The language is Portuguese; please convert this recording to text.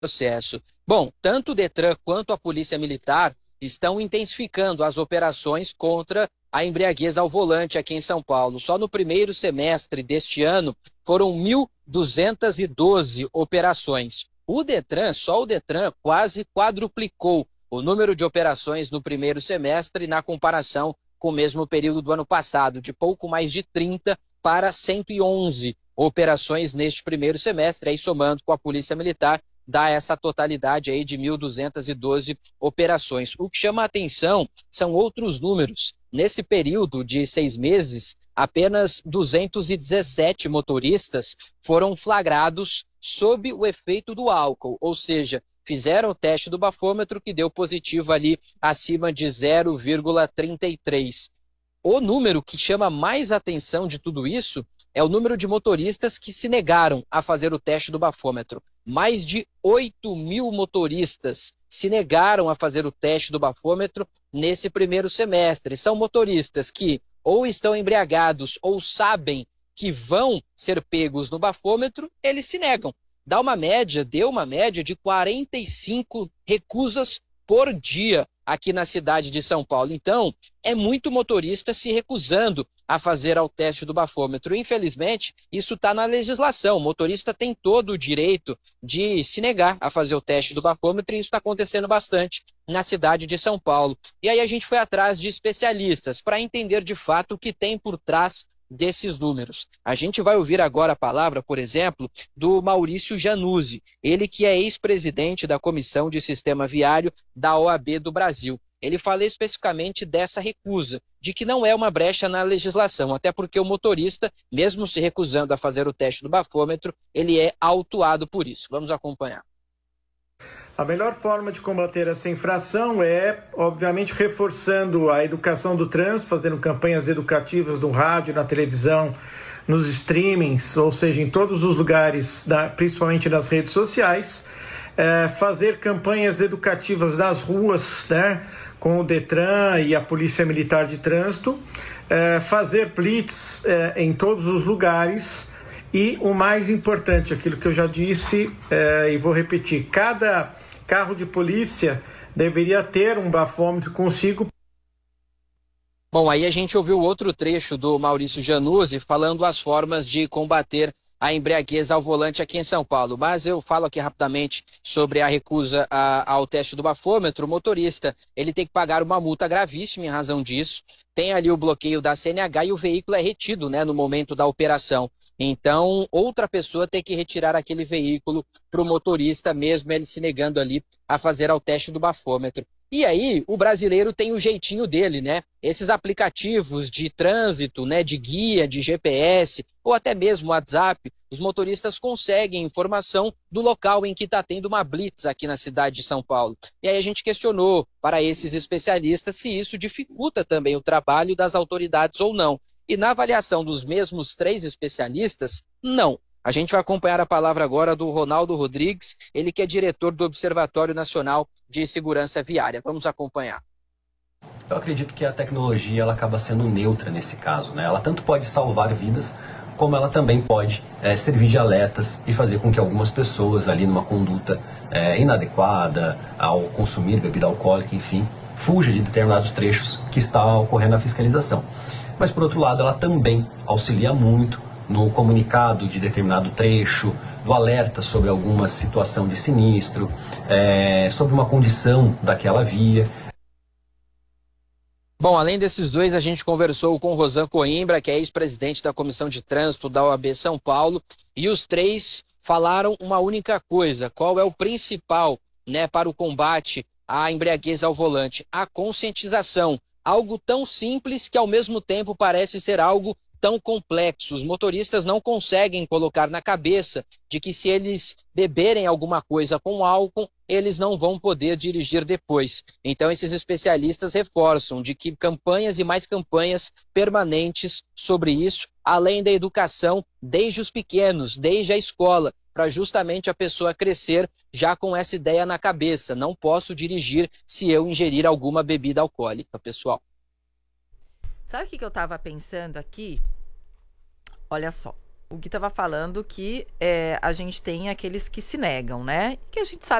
processo. Bom, tanto o Detran quanto a Polícia Militar estão intensificando as operações contra a embriaguez ao volante aqui em São Paulo. Só no primeiro semestre deste ano foram 1.212 operações. Só o Detran quase quadruplicou o número de operações no primeiro semestre na comparação com o mesmo período do ano passado, de pouco mais de 30 para 111 operações neste primeiro semestre, aí somando com a Polícia Militar, dá essa totalidade aí de 1.212 operações. O que chama a atenção são outros números. Nesse período de 6 meses, apenas 217 motoristas foram flagrados sob o efeito do álcool, ou seja, fizeram o teste do bafômetro que deu positivo ali acima de 0,33. O número que chama mais atenção de tudo isso é o número de motoristas que se negaram a fazer o teste do bafômetro. Mais de 8.000 motoristas se negaram a fazer o teste do bafômetro nesse primeiro semestre. São motoristas que ou estão embriagados ou sabem que vão ser pegos no bafômetro, eles se negam. Deu uma média de 45 recusas por dia aqui na cidade de São Paulo. Então, é muito motorista se recusando a fazer o teste do bafômetro. Infelizmente, isso está na legislação. O motorista tem todo o direito de se negar a fazer o teste do bafômetro e isso está acontecendo bastante na cidade de São Paulo. E aí a gente foi atrás de especialistas para entender de fato o que tem por trás desses números. A gente vai ouvir agora a palavra, por exemplo, do Maurício Januzzi, ele que é ex-presidente da Comissão de Sistema Viário da OAB do Brasil. Ele fala especificamente dessa recusa, de que não é uma brecha na legislação, até porque o motorista, mesmo se recusando a fazer o teste do bafômetro, ele é autuado por isso. Vamos acompanhar. A melhor forma de combater essa infração é, obviamente, reforçando a educação do trânsito, fazendo campanhas educativas no rádio, na televisão, nos streamings, ou seja, em todos os lugares, principalmente nas redes sociais, fazer campanhas educativas nas ruas, né, com o Detran e a Polícia Militar de Trânsito, fazer blitz em todos os lugares e, o mais importante, aquilo que eu já disse e vou repetir, cada carro de polícia deveria ter um bafômetro consigo. Bom, aí a gente ouviu outro trecho do Maurício Januzzi falando as formas de combater a embriaguez ao volante aqui em São Paulo. Mas eu falo aqui rapidamente sobre a recusa ao teste do bafômetro. O motorista, ele tem que pagar uma multa gravíssima em razão disso. Tem ali o bloqueio da CNH e o veículo é retido, né, no momento da operação. Então, outra pessoa tem que retirar aquele veículo para o motorista, mesmo ele se negando ali a fazer o teste do bafômetro. E aí, o brasileiro tem o jeitinho dele, né? Esses aplicativos de trânsito, né, de guia, de GPS, ou até mesmo WhatsApp, os motoristas conseguem informação do local em que está tendo uma blitz aqui na cidade de São Paulo. E aí a gente questionou para esses especialistas se isso dificulta também o trabalho das autoridades ou não. E na avaliação dos mesmos 3 especialistas, não. A gente vai acompanhar a palavra agora do Ronaldo Rodrigues, ele que é diretor do Observatório Nacional de Segurança Viária. Vamos acompanhar. Eu acredito que a tecnologia ela acaba sendo neutra nesse caso, né? Ela tanto pode salvar vidas, como ela também pode servir de alertas e fazer com que algumas pessoas ali numa conduta inadequada ao consumir bebida alcoólica, enfim, fuja de determinados trechos que está ocorrendo a fiscalização. Mas, por outro lado, ela também auxilia muito no comunicado de determinado trecho, do alerta sobre alguma situação de sinistro, sobre uma condição daquela via. Bom, além desses dois, a gente conversou com o Rosan Coimbra, que é ex-presidente da Comissão de Trânsito da OAB São Paulo, e os 3 falaram uma única coisa: qual é o principal, né, para o combate à embriaguez ao volante? A conscientização. Algo tão simples que ao mesmo tempo parece ser algo tão complexo. Os motoristas não conseguem colocar na cabeça de que se eles beberem alguma coisa com álcool, eles não vão poder dirigir depois. Então esses especialistas reforçam de que campanhas e mais campanhas permanentes sobre isso, além da educação desde os pequenos, desde a escola, para justamente a pessoa crescer já com essa ideia na cabeça: não posso dirigir se eu ingerir alguma bebida alcoólica, pessoal. Sabe o que eu estava pensando aqui? Olha só, O Gui estava falando que a gente tem aqueles que se negam, né? Que a gente sabe